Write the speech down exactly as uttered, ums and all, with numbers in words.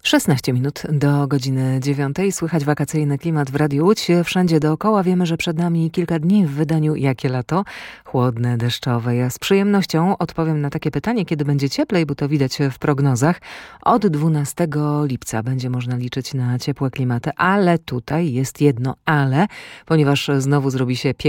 szesnaście minut do godziny dziewiątej. Słychać wakacyjny klimat w Radiu Łódź. Wszędzie dookoła wiemy, że przed nami kilka dni w wydaniu Jakie lato? Chłodne, deszczowe. Ja z przyjemnością odpowiem na takie pytanie, kiedy będzie cieplej, bo to widać w prognozach. Od dwunastego lipca będzie można liczyć na ciepłe klimaty, ale tutaj jest jedno ale, ponieważ znowu zrobi się pięknie.